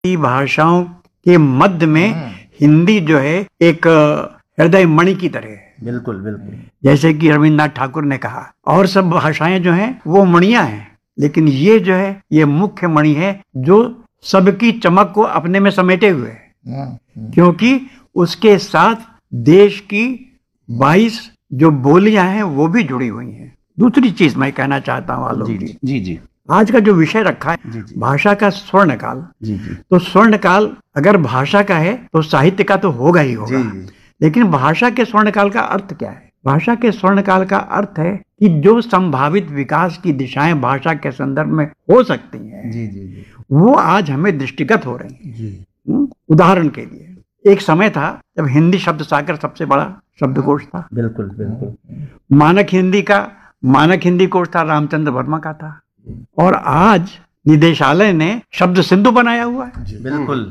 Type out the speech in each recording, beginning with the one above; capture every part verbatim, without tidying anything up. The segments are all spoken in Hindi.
की भाषाओं के मध्य में हिंदी जो है एक हृदय मणि की तरह है। बिल्कुल बिल्कुल। जैसे कि रविन्द्रनाथ ठाकुर ने कहा, और सब भाषाएं जो हैं वो मणियां हैं, लेकिन ये जो है ये मुख्य मणि है जो सबकी चमक को अपने में समेटे हुए है, क्योंकि उसके साथ देश की बाईस जो बोलियां हैं वो भी जुड़ी हुई हैं। दूसरी चीज मैं कहना चाहता हूँ आलोक जी, जी जी, आज का जो विषय रखा है जी जी, भाषा का स्वर्ण काल जी जी, तो स्वर्ण काल अगर भाषा का है तो साहित्य का तो होगा ही होगा जी, लेकिन भाषा के स्वर्ण काल का अर्थ क्या है? भाषा के स्वर्ण काल का अर्थ है कि जो संभावित विकास की दिशाएं भाषा के संदर्भ में हो सकती हैं जी जी जी, वो आज हमें दृष्टिगत हो रही हैं जी। उदाहरण के लिए एक समय था जब हिंदी शब्द सागर सबसे बड़ा शब्दकोश था। बिल्कुल बिल्कुल। मानक हिंदी का मानक हिंदी कोश था रामचंद्र वर्मा का था, और आज निदेशालय ने शब्द सिंधु बनाया हुआ है। बिल्कुल।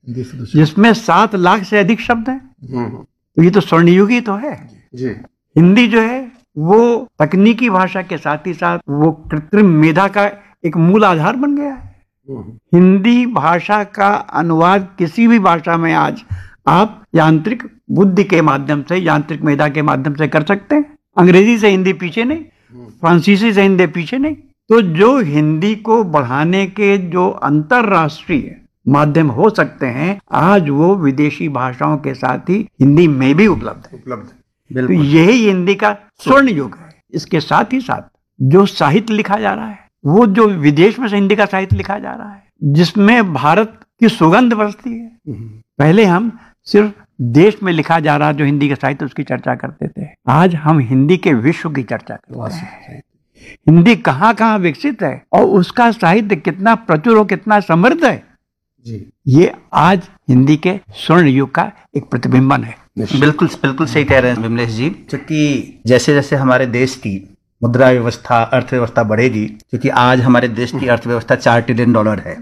जिसमें सात लाख से अधिक शब्द हैं। तो ये तो स्वर्णयुगी तो है जी। हिंदी जो है वो तकनीकी भाषा के साथ ही साथ वो कृत्रिम मेधा का एक मूल आधार बन गया है। हिंदी भाषा का अनुवाद किसी भी भाषा में आज आप यांत्रिक बुद्धि के माध्यम से, यांत्रिक मेधा के माध्यम से कर सकते हैं। अंग्रेजी से हिंदी पीछे नहीं, फ्रांसीसी से हिंदी पीछे नहीं। तो जो हिंदी को बढ़ाने के जो अंतरराष्ट्रीय माध्यम हो सकते हैं, आज वो विदेशी भाषाओं के साथ ही हिंदी में भी उपलब्ध है उपलब्ध तो यही हिंदी का स्वर्ण युग है। इसके साथ ही साथ जो साहित्य लिखा जा रहा है, वो जो विदेश में से हिंदी का साहित्य लिखा जा रहा है, जिसमें भारत की सुगंध बरसती है। पहले हम सिर्फ देश में लिखा जा रहा जो हिंदी का साहित्य उसकी चर्चा करते थे, आज हम हिंदी के विश्व की चर्चा करते हैं। हिंदी कहाँ कहाँ विकसित है और उसका साहित्य कितना प्रचुर और कितना समृद्ध है जी। ये आज हिंदी के स्वर्ण युग का एक प्रतिबिंबन है। बिल्कुल बिल्कुल सही कह रहे हैं विमलेश जी, क्योंकि जैसे जैसे हमारे देश की मुद्रा व्यवस्था, अर्थव्यवस्था बढ़ेगी, क्योंकि आज हमारे देश की अर्थव्यवस्था चार ट्रिलियन डॉलर है,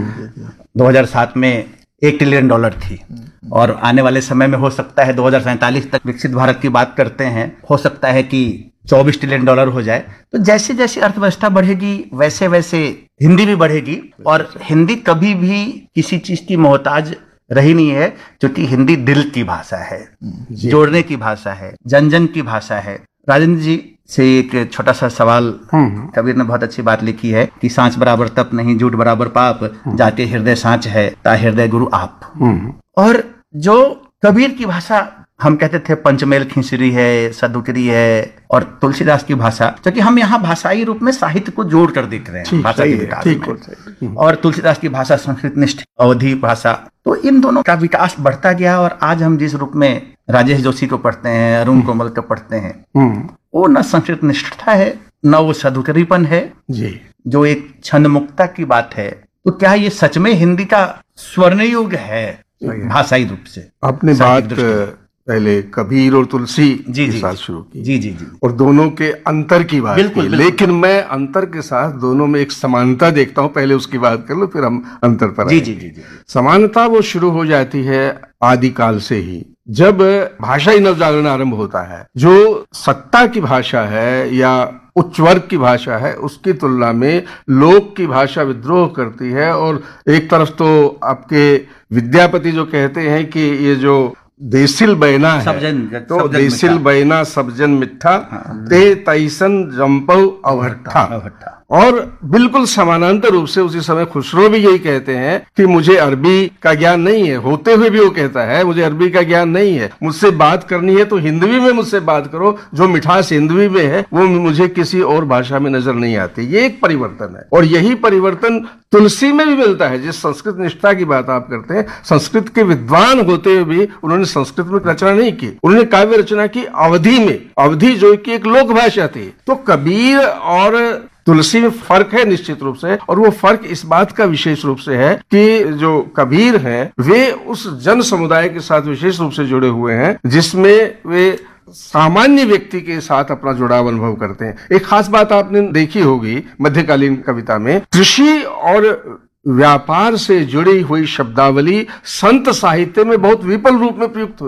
दो हजार सात में एक ट्रिलियन डॉलर थी, और आने वाले समय में हो सकता है दो हजार सैंतालीस तक विकसित भारत की बात करते हैं, हो सकता है कि चौबीस ट्रिलियन डॉलर हो जाए। तो जैसे जैसे अर्थव्यवस्था बढ़ेगी वैसे वैसे हिंदी भी बढ़ेगी, और हिंदी कभी भी किसी चीज की मोहताज रही नहीं है, क्योंकि हिंदी दिल की भाषा है, जोड़ने की भाषा है, जन जन की भाषा है। राजेंद्र जी से एक छोटा सा सवाल, कबीर ने बहुत अच्छी बात लिखी है कि सांच बराबर तप नहीं, झूठ बराबर पाप, जाते हृदय सांच है, ता हृदय गुरु आप। और जो कबीर की भाषा हम कहते थे पंचमेल खिंचरी है, सदुकरी है, और तुलसीदास की भाषा, क्योंकि हम यहाँ भाषाई रूप में साहित्य को जोड़ कर देख रहे हैं भाषा के विकास में। और तुलसीदास की भाषा संस्कृत निष्ठ अवधी भाषा, तो इन दोनों का विकास बढ़ता गया। और आज हम जिस रूप में राजेश जोशी को पढ़ते हैं, अरुण कोमल को पढ़ते हैं, वो न संस्कृत निष्ठता है न वो सदुकरीपन है जी, जो एक छंद मुक्ता की बात है। तो क्या ये सच में हिंदी का स्वर्ण युग है भाषाई रूप से? आपने बात पहले कबीर और तुलसी जी के साथ शुरू की जी जी जी, और दोनों के अंतर की बात की, लेकिन मैं अंतर के साथ दोनों में एक समानता देखता हूं। पहले उसकी बात कर लो, फिर हम अंतर पर जी जी जी जी। समानता वो शुरू हो जाती है आदिकाल से ही, जब भाषाई नवजागरण आरंभ होता है। जो सत्ता की भाषा है या उच्च वर्ग की भाषा है, उसकी तुलना में लोक की भाषा विद्रोह करती है। और एक तरफ तो आपके विद्यापति जो कहते हैं कि ये जो देसिल बैना है, तो देसिल बैना सबजन मिठा, ते तैसन जम्पऊ अवहट्ठा। और बिल्कुल समानांतर रूप से उसी समय खुसरो भी यही कहते हैं कि मुझे अरबी का ज्ञान नहीं है, होते हुए भी वो कहता है मुझे अरबी का ज्ञान नहीं है, मुझसे बात करनी है तो हिंदवी में मुझसे बात करो, जो मिठास हिंदवी में है वो मुझे किसी और भाषा में नजर नहीं आती। ये एक परिवर्तन है, और यही परिवर्तन तुलसी में भी मिलता है। जिस संस्कृत निष्ठा की बात आप करते हैं, संस्कृत के विद्वान होते हुए भी उन्होंने संस्कृत में रचना नहीं की, उन्होंने काव्य रचना की अवधी में, अवधी जो कि एक लोक भाषा थी। तो कबीर और तुलसी में फर्क है निश्चित रूप से, और वो फर्क इस बात का विशेष रूप से है कि जो कबीर हैं वे उस जन समुदाय के साथ विशेष रूप से जुड़े हुए हैं जिसमें वे सामान्य व्यक्ति के साथ अपना जुड़ाव अनुभव करते हैं। एक खास बात आपने देखी होगी मध्यकालीन कविता में, कृषि और व्यापार से जुड़ी हुई शब्दावली संत साहित्य में बहुत विपुल रूप में प्रयुक्त हुई है।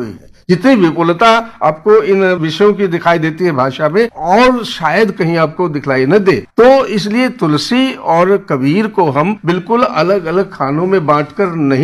जितनी विपुलता आपको इन विषयों की दिखाई देती है भाषा में, और शायद कहीं आपको दिखलाई न दे। तो इसलिए तुलसी और कबीर को हम बिल्कुल अलग अलग खानों में बांटकर नहीं